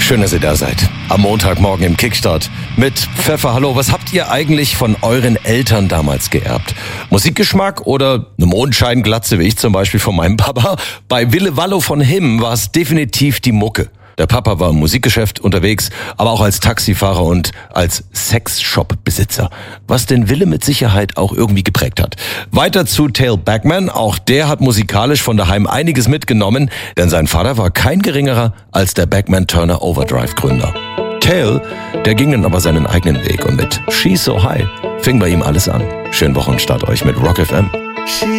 Schön, dass ihr da seid. Am Montagmorgen im Kickstart mit Pfeffer. Hallo, was habt ihr eigentlich von euren Eltern damals geerbt? Musikgeschmack oder eine Mondscheinglatze, wie ich zum Beispiel von meinem Papa? Bei Wille Wallo von Him war es definitiv die Mucke. Der Papa war im Musikgeschäft unterwegs, aber auch als Taxifahrer und als Sexshop-Besitzer, was den Wille mit Sicherheit auch irgendwie geprägt hat. Weiter zu Tail Backman, auch der hat musikalisch von daheim einiges mitgenommen, denn sein Vater war kein geringerer als der Backman Turner Overdrive Gründer. Tail, der ging dann aber seinen eigenen Weg und mit She's So High fing bei ihm alles an. Schönen Wochenstart euch mit Rock FM.